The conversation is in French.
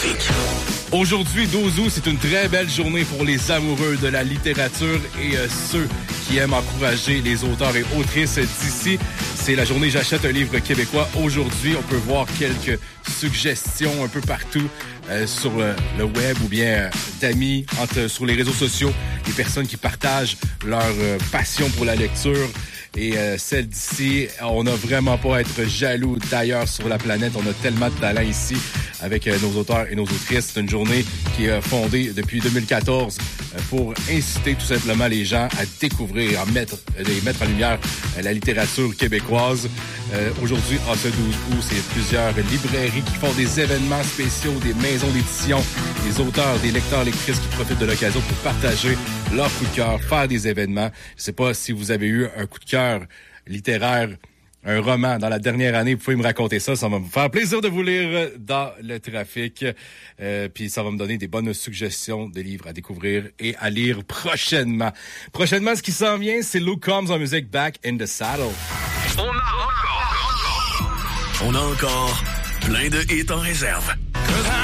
trafic. Aujourd'hui, 12 août, c'est une très belle journée pour les amoureux de la littérature et ceux qui aiment encourager les auteurs et autrices d'ici. C'est la journée J'achète un livre québécois. Aujourd'hui, on peut voir quelques suggestions un peu partout sur le web ou bien d'amis sur les réseaux sociaux, des personnes qui partagent leur passion pour la lecture. Et celle d'ici, on n'a vraiment pas à être jaloux d'ailleurs sur la planète. On a tellement de talent ici avec nos auteurs et nos autrices. C'est une journée qui est fondée depuis 2014 pour inciter tout simplement les gens à découvrir et mettre en lumière la littérature québécoise. Aujourd'hui, en ce 12 août, c'est plusieurs librairies qui font des événements spéciaux, des maisons d'édition, des auteurs, des lecteurs, lectrices qui profitent de l'occasion pour partager leur coup de cœur, faire des événements. Je sais pas si vous avez eu un coup de cœur littéraire, un roman dans la dernière année, vous pouvez me raconter ça. Ça va me faire plaisir de vous lire dans le trafic. Puis ça va me donner des bonnes suggestions de livres à découvrir et à lire prochainement. Prochainement, ce qui s'en vient, c'est Luke Combs en musique Back in the Saddle. On a encore plein de hits en réserve.